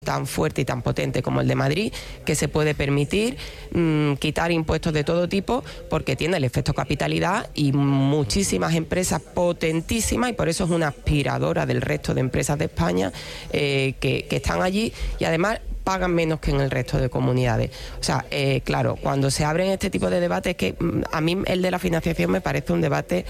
tan fuerte y tan potente como el de Madrid, que se puede permitir quitar impuestos de todo tipo porque tiene el efecto capitalidad y muchísimas empresas potentísimas, y por eso es una aspiradora del resto de empresas de España que están allí, y además pagan menos que en el resto de comunidades. O sea, claro, cuando se abren este tipo de debates, que a mí el de la financiación me parece un debate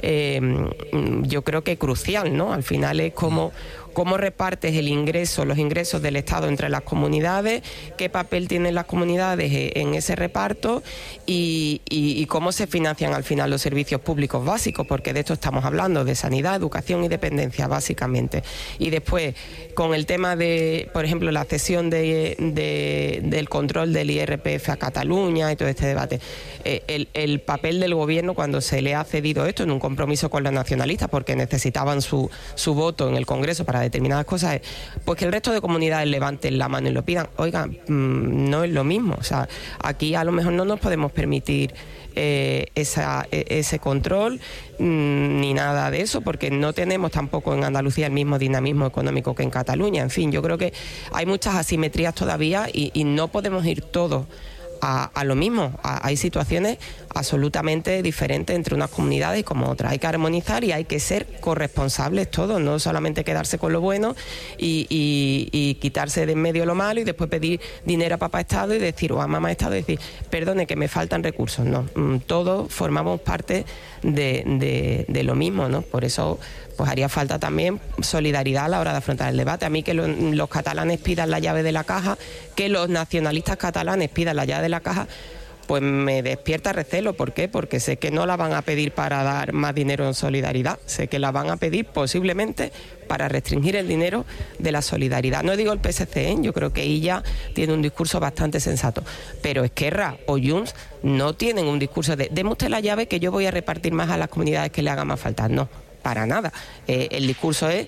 yo creo que crucial, ¿no? Al final es cómo repartes los ingresos del Estado entre las comunidades, qué papel tienen las comunidades en ese reparto y cómo se financian al final los servicios públicos básicos, porque de esto estamos hablando, de sanidad, educación y dependencia, básicamente. Y después, con el tema de, por ejemplo, la cesión del control del IRPF a Cataluña y todo este debate, el papel del gobierno cuando se le ha cedido esto en un compromiso con los nacionalistas, porque necesitaban su voto en el Congreso para determinadas cosas, pues que el resto de comunidades levanten la mano y lo pidan. Oiga, no es lo mismo. O sea, aquí a lo mejor no nos podemos permitir ese control ni nada de eso, porque no tenemos tampoco en Andalucía el mismo dinamismo económico que en Cataluña. En fin, yo creo que hay muchas asimetrías todavía y no podemos ir todos a lo mismo. Hay situaciones absolutamente diferentes entre unas comunidades y como otras. Hay que armonizar y hay que ser corresponsables todos, no solamente quedarse con lo bueno y quitarse de en medio lo malo y después pedir dinero a papá Estado y decir, o a mamá Estado y decir, perdone que me faltan recursos. No, todos formamos parte de lo mismo, ¿no? Por eso pues haría falta también solidaridad a la hora de afrontar el debate. A mí que los catalanes pidan la llave de la caja, que los nacionalistas catalanes pidan la llave de la caja, pues me despierta recelo. ¿Por qué? Porque sé que no la van a pedir para dar más dinero en solidaridad, sé que la van a pedir posiblemente para restringir el dinero de la solidaridad. No digo el PSC, yo creo que ella tiene un discurso bastante sensato, pero Esquerra o Junts no tienen un discurso de deme usted la llave que yo voy a repartir más a las comunidades que le haga más falta. No, para nada. El discurso es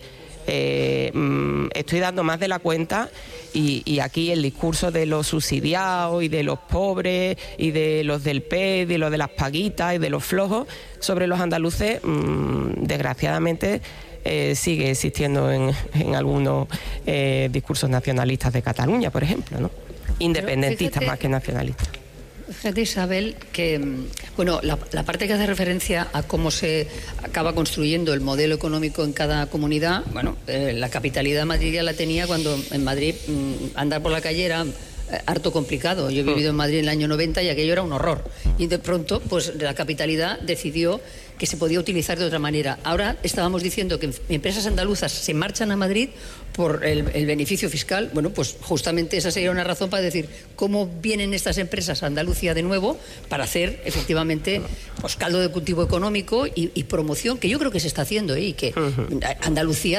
estoy dando más de la cuenta y aquí el discurso de los subsidiados y de los pobres y de los del PED y los de las paguitas y de los flojos sobre los andaluces, desgraciadamente sigue existiendo en algunos discursos nacionalistas de Cataluña, por ejemplo, ¿no? Independentistas más que nacionalistas. Fíjate, Isabel, que bueno, la parte que hace referencia a cómo se acaba construyendo el modelo económico en cada comunidad, bueno, la capitalidad de Madrid ya la tenía cuando en Madrid andar por la calle era harto complicado. Yo he vivido en Madrid en el año 90 y aquello era un horror. Y de pronto, pues la capitalidad decidió que se podía utilizar de otra manera. Ahora estábamos diciendo que empresas andaluzas se marchan a Madrid por el beneficio fiscal. Bueno, pues justamente esa sería una razón para decir cómo vienen estas empresas a Andalucía de nuevo para hacer efectivamente pues caldo de cultivo económico y promoción, que yo creo que se está haciendo y que Andalucía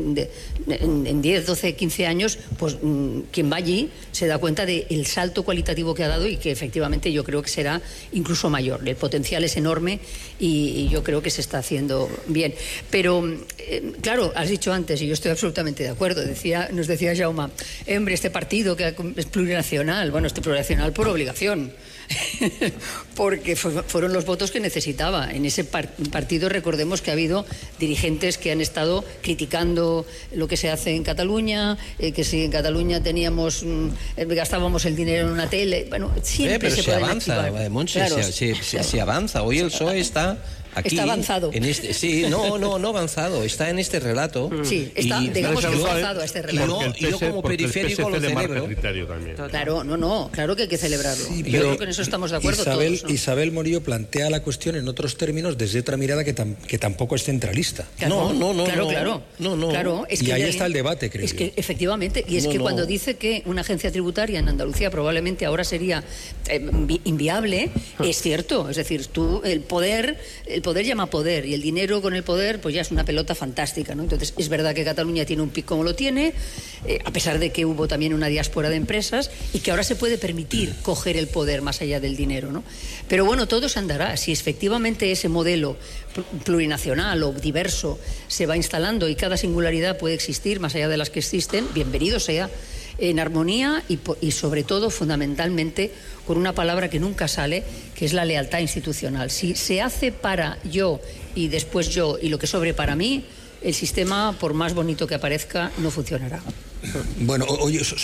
en 10, 12, 15 años, pues quien va allí se da cuenta del salto cualitativo que ha dado y que efectivamente yo creo que será incluso mayor. El potencial es enorme y yo creo que se está haciendo bien. Pero, claro, has dicho antes, y yo estoy absolutamente de acuerdo, nos decía Jaume, hombre, este partido que es plurinacional, bueno, este plurinacional por obligación, porque fueron los votos que necesitaba. En ese partido recordemos que ha habido dirigentes que han estado criticando lo que se hace en Cataluña, que si en Cataluña gastábamos el dinero en una tele, bueno, siempre se puede avanza, Montse, claro, se avanza. Hoy el PSOE está aquí, está avanzado. No avanzado, está en este relato. Sí, está, digamos que está avanzado a este relato. Y yo como periférico lo celebro. Claro que hay que celebrarlo. Sí, yo creo que en eso estamos de acuerdo todos, ¿no? Isabel Morillo plantea la cuestión en otros términos desde otra mirada que tampoco es centralista. Claro. Claro, es que ahí está el debate, creo. Es que efectivamente, y es que cuando dice que una agencia tributaria en Andalucía probablemente ahora sería inviable, es cierto. Es decir, el poder llama poder y el dinero con el poder pues ya es una pelota fantástica, ¿no? Entonces es verdad que Cataluña tiene un PIB como lo tiene, a pesar de que hubo también una diáspora de empresas y que ahora se puede permitir coger el poder más allá del dinero, ¿no? Pero bueno, todo se andará. Si efectivamente ese modelo plurinacional o diverso se va instalando y cada singularidad puede existir más allá de las que existen, bienvenido sea, en armonía y sobre todo fundamentalmente con una palabra que nunca sale, que es la lealtad institucional. Si se hace para yo y después yo y lo que sobre para mí, el sistema, por más bonito que aparezca, no funcionará. Bueno, oye,